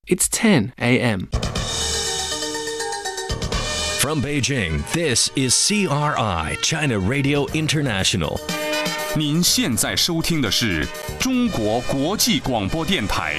It's 10 a.m. From Beijing, this is CRI, China Radio International. 您现在收听的是中国国际广播电台。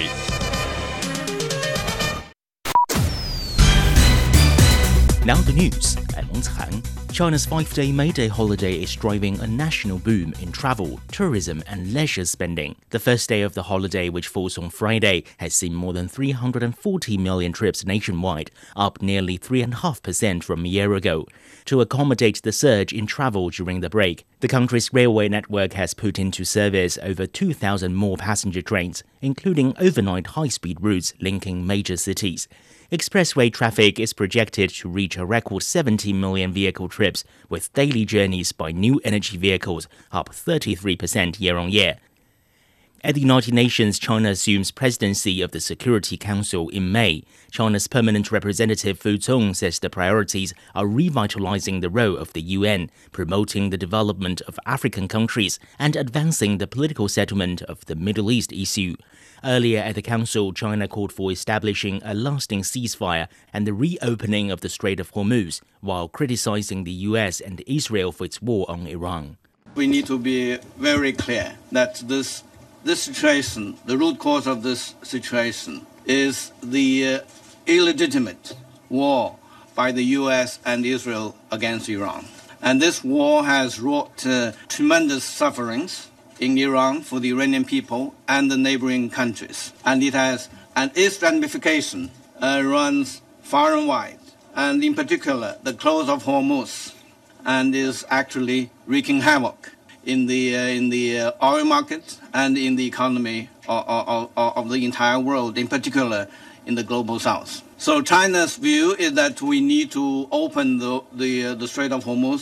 Now the news. I'm Meng Chan. China's 5-day May Day holiday is driving a national boom in travel, tourism and leisure spending. The first day of the holiday, which falls on Friday, has seen more than 340 million trips nationwide, up nearly 3.5% from a year ago. To accommodate the surge in travel during the break, the country's railway network has put into service over 2,000 more passenger trains, including overnight high-speed routes linking major cities. Expressway traffic is projected to reach a record 70 million vehicle trips, with daily journeys by new energy vehicles up 33% year-on-year. At the United Nations, China assumes presidency of the Security Council in May. China's permanent representative Fu Cong says the priorities are revitalizing the role of the UN, promoting the development of African countries, and advancing the political settlement of the Middle East issue. Earlier at the Council, China called for establishing a lasting ceasefire and the reopening of the Strait of Hormuz, while criticizing the US and Israel for its war on Iran. We need to be very clear that this situation, the root cause of this situation, is the illegitimate war by the US and Israel against Iran. And this war has wrought tremendous sufferings in Iran for the Iranian people and the neighboring countries. And its ramification runs far and wide, and in particular the close of Hormuz, and is actually wreaking havoc in the oil market and in the economy of the entire world, in particular in the global south. So China's view is that we need to open the Strait of Hormuz